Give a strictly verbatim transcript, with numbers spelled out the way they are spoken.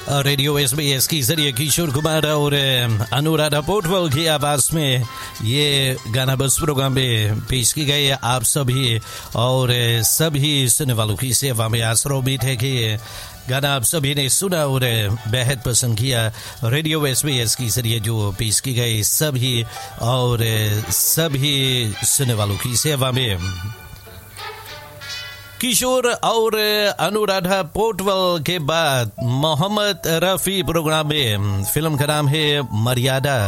Radio SBS के जरिए किशोर कुमार और अनुराधा पोटवल की आवाज में ये गाना बस प्रोग्राम में पेश की गई। आप सभी और सभी सुनने वालों की सेवा में आसरा उम्मीद है कि गाना आप सभी ने सुना और बेहद पसंद किया। रेडियो एसबीएस के जरिए जो पेश की गई सभी और सभी सुनने वालों की सेवा में किशोर और अनुराधा पोटवल के बाद मोहम्मद रफी प्रोग्राम में फिल्म का नाम है मर्यादा।